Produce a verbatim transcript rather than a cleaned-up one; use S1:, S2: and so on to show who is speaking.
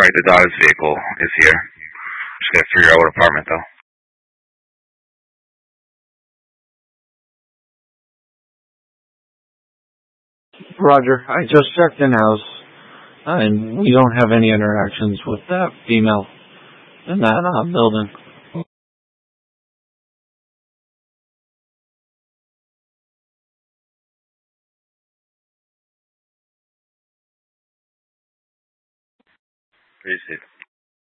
S1: Alright, the daughter's vehicle is here. Just gotta figure out what apartment, though.
S2: Roger, I just checked in-house, and we don't have any interactions with that female in that uh, building.
S1: Appreciate it.